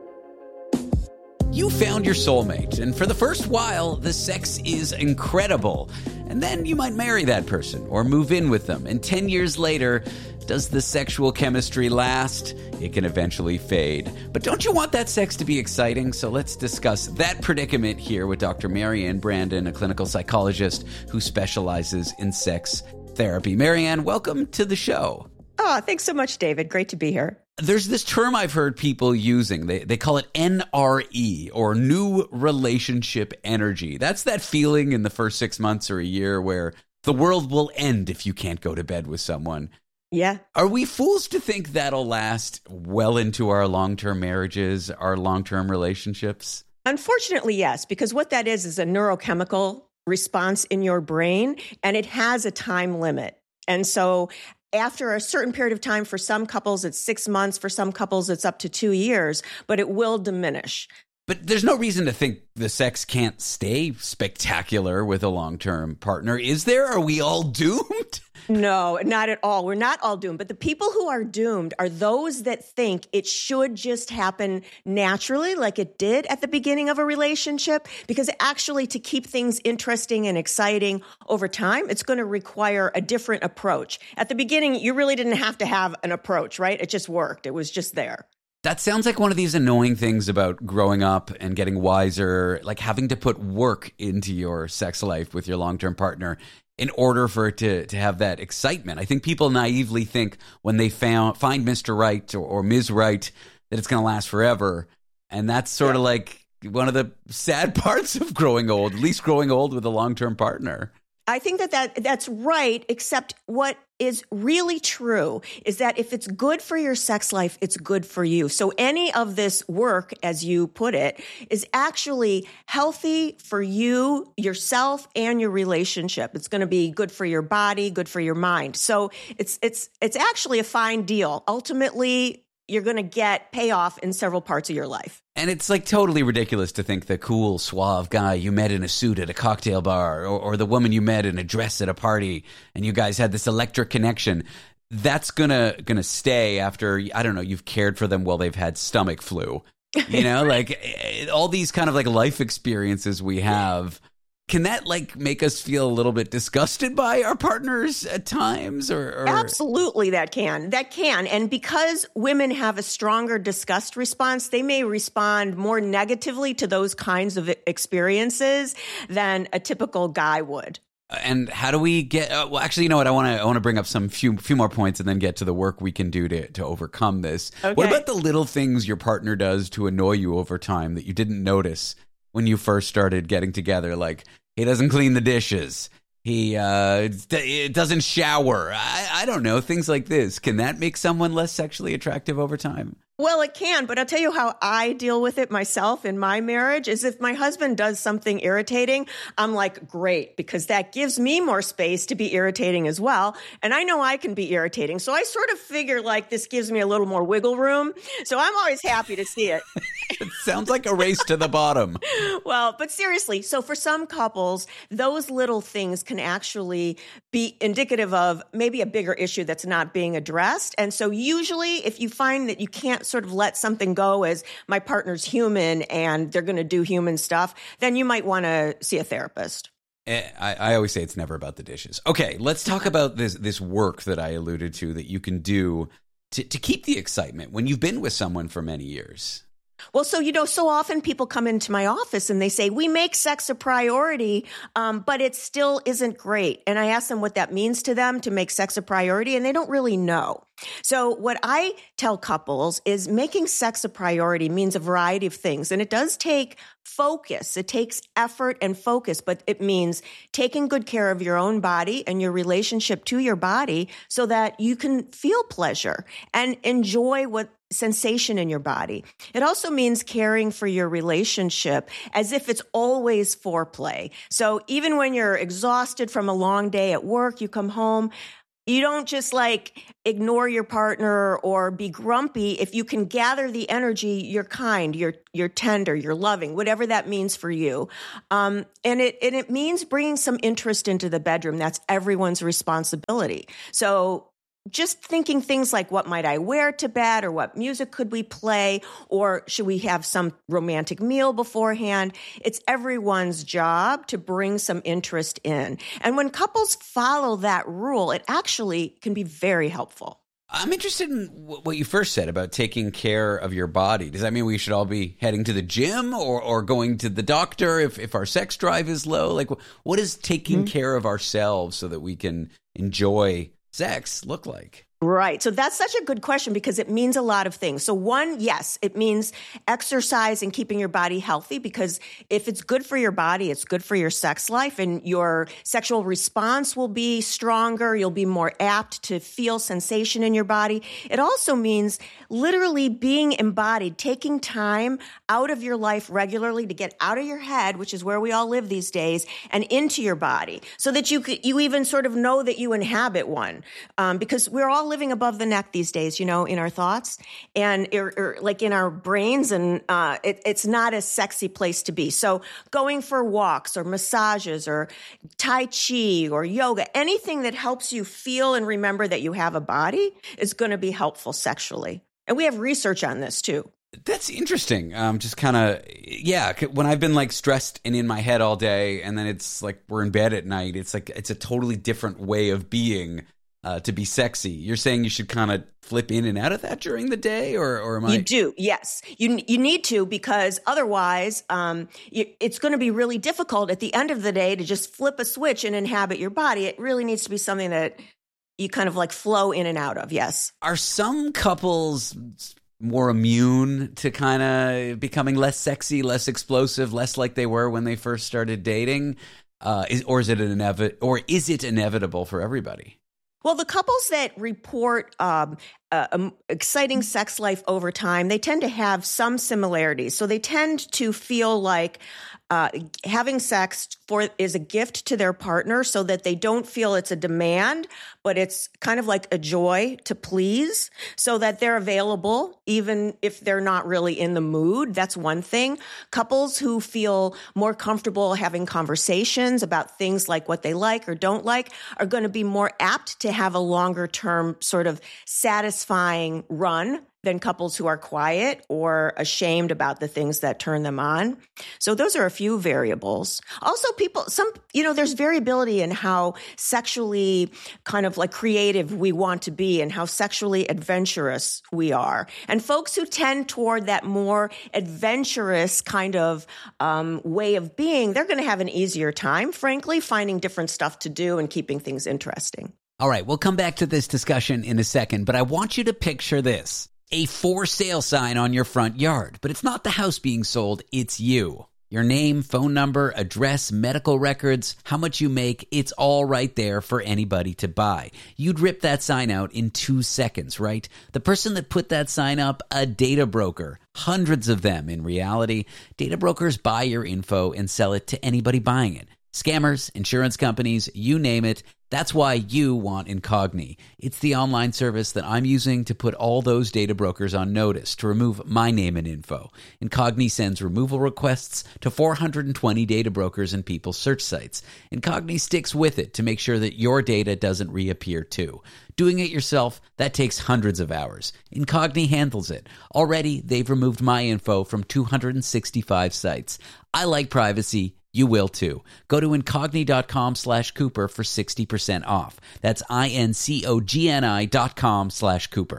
You found your soulmate, and for the first while, the sex is incredible. And then you might marry that person or move in with them. And ten years later, does the sexual chemistry last? It can eventually fade. But don't you want that sex to be exciting? So let's discuss that predicament here with Doctor Marianne Brandon, a clinical psychologist who specializes in sex therapy. Marianne, welcome to the show. Oh, thanks so much, David. Great to be here. There's this term I've heard people using. They they call it N R E, or new relationship energy. That's that feeling in the first six months or a year where the world will end if you can't go to bed with someone. Yeah. Are we fools to think that'll last well into our long-term marriages, our long-term relationships? Unfortunately, yes, because what that is is a neurochemical response in your brain, and it has a time limit. And so after a certain period of time, for some couples, it's six months. For some couples, it's up to two years, but it will diminish. But there's no reason to think the sex can't stay spectacular with a long-term partner. Is there? Are we all doomed? No, not at all. We're not all doomed. But the people who are doomed are those that think it should just happen naturally, like it did at the beginning of a relationship. Because actually, to keep things interesting and exciting over time, it's going to require a different approach. At the beginning, you really didn't have to have an approach, right? It just worked. It was just there. That sounds like one of these annoying things about growing up and getting wiser, like having to put work into your sex life with your long-term partner in order for it to, to have that excitement. I think people naively think when they found, find Mister Right or, or Miz Right that it's going to last forever. And that's sort yeah. of like one of the sad parts of growing old, at least growing old with a long-term partner. I think that, that that's right, except what is really true is that if it's good for your sex life, it's good for you. So any of this work, as you put it, is actually healthy for you, yourself, and your relationship. It's going to be good for your body, good for your mind. So it's it's it's actually a fine deal. Ultimately, you're going to get payoff in several parts of your life. And it's like totally ridiculous to think the cool, suave guy you met in a suit at a cocktail bar or, or the woman you met in a dress at a party and you guys had this electric connection. That's gonna gonna stay after, I don't know, you've cared for them while they've had stomach flu. You know, like all these kind of like life experiences we have. Can that like make us feel a little bit disgusted by our partners at times? Or, or Absolutely, that can. That can. And because women have a stronger disgust response, they may respond more negatively to those kinds of experiences than a typical guy would. And how do we get? Uh, well, actually, you know what? I want to I want to bring up some few few more points and then get to the work we can do to to overcome this. Okay. What about the little things your partner does to annoy you over time that you didn't notice when you first started getting together? Like, he doesn't clean the dishes. He uh, it doesn't shower. I, I don't know. Things like this. Can that make someone less sexually attractive over time? Well, it can, but I'll tell you how I deal with it myself in my marriage is if my husband does something irritating, I'm like, great, because that gives me more space to be irritating as well. And I know I can be irritating. So I sort of figure like this gives me a little more wiggle room. So I'm always happy to see it. It sounds like a race to the bottom. Well, but seriously, so for some couples, those little things can actually be indicative of maybe a bigger issue that's not being addressed. And so usually if you find that you can't sort of let something go as my partner's human and they're going to do human stuff, then you might want to see a therapist. I, I always say it's never about the dishes. Okay, let's talk about this this work that I alluded to that you can do to, to keep the excitement when you've been with someone for many years. Well, so, you know, so often people come into my office and they say, we make sex a priority, um, but it still isn't great. And I ask them what that means to them to make sex a priority, and they don't really know. So what I tell couples is making sex a priority means a variety of things. And it does take focus. It takes effort and focus, but it means taking good care of your own body and your relationship to your body so that you can feel pleasure and enjoy what sensation in your body. It also means caring for your relationship as if it's always foreplay. So even when you're exhausted from a long day at work, you come home, you don't just like ignore your partner or be grumpy. If you can gather the energy, you're kind, you're you're tender, you're loving, whatever that means for you. Um, and it and it means bringing some interest into the bedroom. That's everyone's responsibility. So just thinking things like, what might I wear to bed, or what music could we play, or should we have some romantic meal beforehand? It's everyone's job to bring some interest in. And when couples follow that rule, it actually can be very helpful. I'm interested in what you first said about taking care of your body. Does that mean we should all be heading to the gym or, or going to the doctor if, if our sex drive is low? Like, what is taking mm-hmm. care of ourselves so that we can enjoy sex look like? Right. So that's such a good question because it means a lot of things. So one, yes, it means exercise and keeping your body healthy, because if it's good for your body, it's good for your sex life, and your sexual response will be stronger. You'll be more apt to feel sensation in your body. It also means literally being embodied, taking time out of your life regularly to get out of your head, which is where we all live these days, and into your body so that you could, you even sort of know that you inhabit one. Um, because we're all living above the neck these days, you know, in our thoughts and or, or like in our brains. And uh, it, it's not a sexy place to be. So going for walks or massages or Tai Chi or yoga, anything that helps you feel and remember that you have a body is going to be helpful sexually. And we have research on this too. That's interesting. Um, just kind of, yeah, when I've been like stressed and in my head all day and then it's like we're in bed at night, it's like it's a totally different way of being. Uh, to be sexy. You're saying you should kind of flip in and out of that during the day, or, or am I? You do, yes. You you need to, because otherwise um, you, it's going to be really difficult at the end of the day to just flip a switch and inhabit your body. It really needs to be something that you kind of like flow in and out of, yes. Are some couples more immune to kind of becoming less sexy, less explosive, less like they were when they first started dating? Uh, is, or, is it an inevi- or is it inevitable for everybody? Well, the couples that report um, uh, um, exciting sex life over time, they tend to have some similarities. So they tend to feel like uh, having sex for is a gift to their partner, so that they don't feel it's a demand, but it's kind of like a joy to please, so that they're available even if they're not really in the mood. That's one thing. Couples who feel more comfortable having conversations about things like what they like or don't like are going to be more apt to have a longer term sort of satisfying run than couples who are quiet or ashamed about the things that turn them on. So those are a few variables. Also, people, some, you know, there's variability in how sexually kind of like creative we want to be and how sexually adventurous we are. And folks who tend toward that more adventurous kind of um, way of being, they're going to have an easier time, frankly, finding different stuff to do and keeping things interesting. All right, we'll come back to this discussion in a second, but I want you to picture this. A for sale sign on your front yard, but it's not the house being sold, it's you. Your name, phone number, address, medical records, how much you make, it's all right there for anybody to buy. You'd rip that sign out in two seconds, right? The person that put that sign up, a data broker. Hundreds of them in reality. Data brokers buy your info and sell it to anybody buying it. Scammers, insurance companies, you name it. That's why you want Incogni. It's the online service that I'm using to put all those data brokers on notice to remove my name and info. Incogni sends removal requests to four hundred twenty data brokers and people's search sites. Incogni sticks with it to make sure that your data doesn't reappear too. Doing it yourself, that takes hundreds of hours. Incogni handles it. Already, they've removed my info from two hundred sixty-five sites. I like privacy. You will too. Go to Incogni.com slash Cooper for sixty percent off. That's I-N-C-O-G-N-I dot com slash Cooper.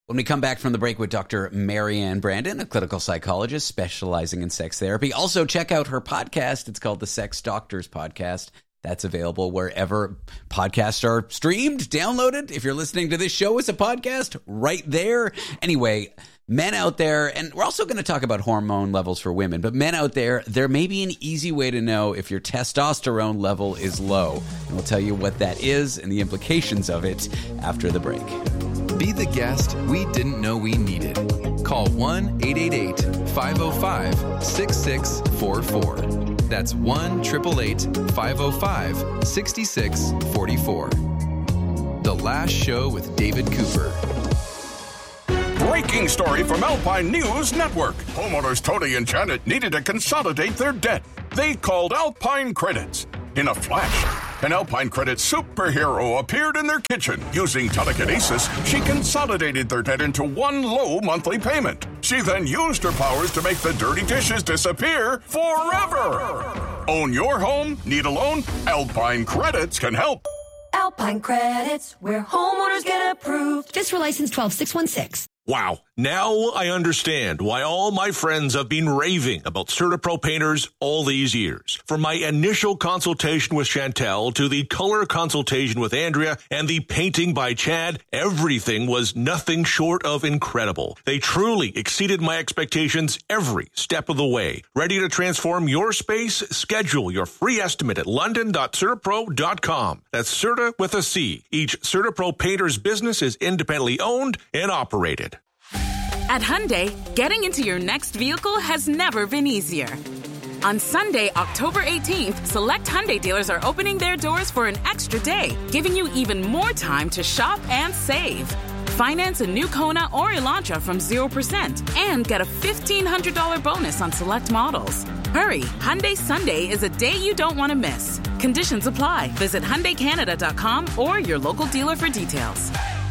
When we come back from the break with Doctor Marianne Brandon, a clinical psychologist specializing in sex therapy. Also, check out her podcast. It's called the Sex Doctors Podcast. That's available wherever podcasts are streamed, downloaded. If you're listening to this show as a podcast, right there. Anyway, men out there, and we're also going to talk about hormone levels for women, but men out there, there may be an easy way to know if your testosterone level is low. And we'll tell you what that is and the implications of it after the break. Be the guest we didn't know we needed. Call one eight eight eight, five oh five, six six four four. That's one eight eight eight, five oh five, six six four four. The Last Show with David Cooper. Breaking story from Alpine News Network. Homeowners Tony and Janet needed to consolidate their debt. They called Alpine Credits. In a flash, an Alpine Credits superhero appeared in their kitchen. Using telekinesis, she consolidated their debt into one low monthly payment. She then used her powers to make the dirty dishes disappear forever. Own your home? Need a loan? Alpine Credits can help. Alpine Credits, where homeowners get approved. Just for license twelve six one six. Wow. Now I understand why all my friends have been raving about CertaPro painters all these years. From my initial consultation with Chantel to the color consultation with Andrea and the painting by Chad, everything was nothing short of incredible. They truly exceeded my expectations every step of the way. Ready to transform your space? Schedule your free estimate at london dot certapro dot com. That's Certa with a C. Each CertaPro painter's business is independently owned and operated. At Hyundai, getting into your next vehicle has never been easier. On Sunday, October eighteenth, select Hyundai dealers are opening their doors for an extra day, giving you even more time to shop and save. Finance a new Kona or Elantra from zero percent and get a fifteen hundred dollars bonus on select models. Hurry, Hyundai Sunday is a day you don't want to miss. Conditions apply. Visit Hyundai Canada dot com or your local dealer for details.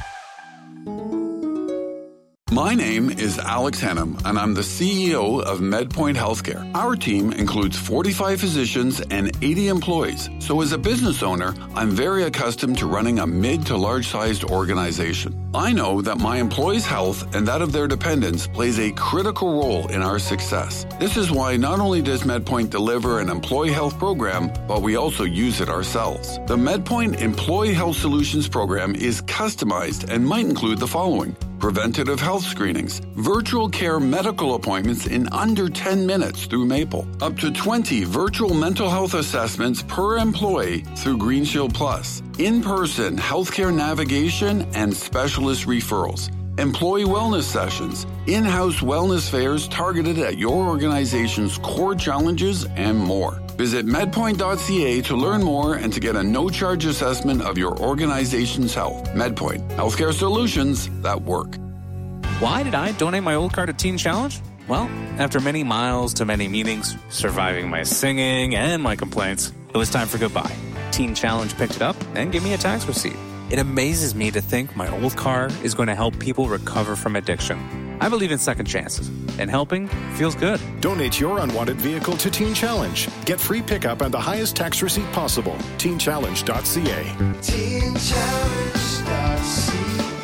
My name is Alex Henham, and I'm the C E O of MedPoint Healthcare. Our team includes forty-five physicians and eighty employees. So as a business owner, I'm very accustomed to running a mid to large-sized organization. I know that my employees' health and that of their dependents plays a critical role in our success. This is why not only does MedPoint deliver an employee health program, but we also use it ourselves. The MedPoint Employee Health Solutions program is customized and might include the following: preventative health screenings, virtual care medical appointments in under ten minutes through Maple, up to twenty virtual mental health assessments per employee through GreenShield Plus, in-person healthcare navigation and specialist referrals, employee wellness sessions, in-house wellness fairs targeted at your organization's core challenges, and more. Visit medpoint dot c a to learn more and to get a no-charge assessment of your organization's health. MedPoint, healthcare solutions that work. Why did I donate my old car to Teen Challenge? Well, after many miles to many meetings, surviving my singing and my complaints, it was time for goodbye. Teen Challenge picked it up and gave me a tax receipt. It amazes me to think my old car is going to help people recover from addiction. I believe in second chances, and helping feels good. Donate your unwanted vehicle to Teen Challenge. Get free pickup and the highest tax receipt possible. teen challenge dot c a. teen challenge dot c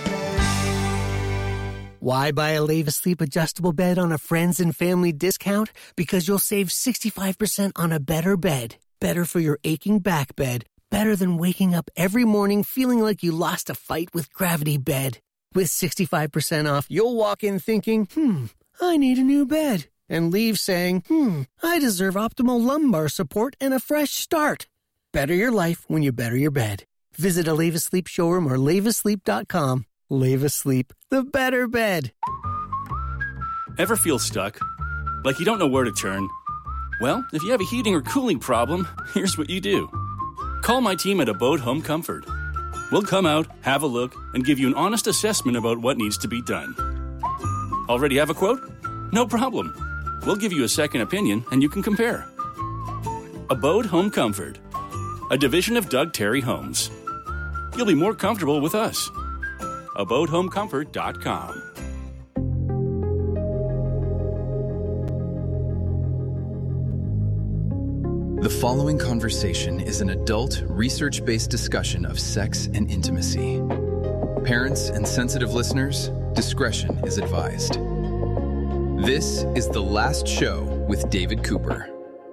a. Why buy a Leva Sleep adjustable bed on a friends and family discount? Because you'll save sixty-five percent on a better bed. Better for your aching back bed. Better than waking up every morning feeling like you lost a fight with gravity bed. With sixty-five percent off, you'll walk in thinking, hmm, I need a new bed. And leave saying, hmm, I deserve optimal lumbar support and a fresh start. Better your life when you better your bed. Visit a Leva Sleep showroom or leva sleep dot com. Leva Sleep, the better bed. Ever feel stuck? Like you don't know where to turn? Well, if you have a heating or cooling problem, here's what you do. Call my team at Abode Home Comfort. We'll come out, have a look, and give you an honest assessment about what needs to be done. Already have a quote? No problem. We'll give you a second opinion, and you can compare. Abode Home Comfort, a division of Doug Terry Homes. You'll be more comfortable with us. abode home comfort dot com. The following conversation is an adult, research-based discussion of sex and intimacy. Parents and sensitive listeners, discretion is advised. This is The Last Show with David Cooper.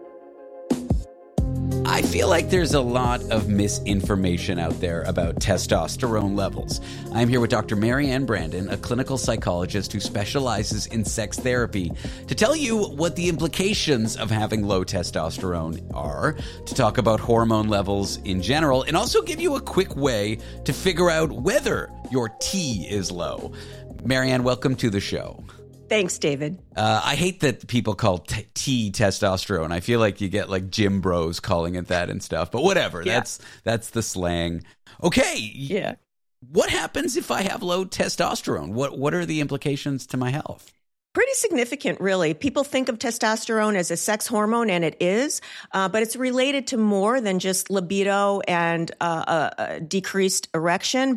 I feel like there's a lot of misinformation out there about testosterone levels. I'm here with Doctor Marianne Brandon, a clinical psychologist who specializes in sex therapy, to tell you what the implications of having low testosterone are, to talk about hormone levels in general, and also give you a quick way to figure out whether your T is low. Marianne, welcome to the show. Thanks, David. Uh, I hate that people call t-, T testosterone. I feel like you get like gym bros calling it that and stuff. But whatever. Yeah. That's that's the slang. Okay. Yeah. What happens if I have low testosterone? What What are the implications to my health? Pretty significant, really. People think of testosterone as a sex hormone, and it is, uh, but it's related to more than just libido and uh, a, a decreased erection.